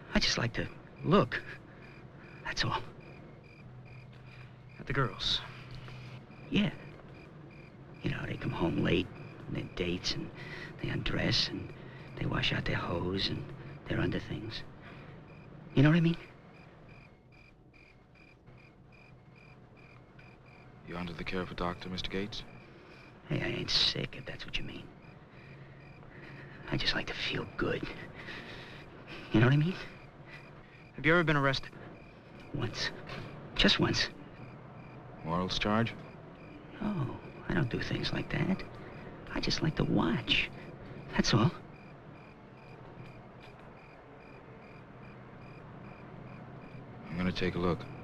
I just like to look. That's all. At the girls? Yeah. You know, they come home late, and their dates, and they undress, and they wash out their hose, and their underthings. You know what I mean? You under the care of a doctor, Mr. Gates? Hey, I ain't sick, if that's what you mean. I just like to feel good. You know what I mean? Have you ever been arrested? Once. Just once. Morals charge? Oh, I don't do things like that. I just like to watch. That's all. I'm gonna take a look.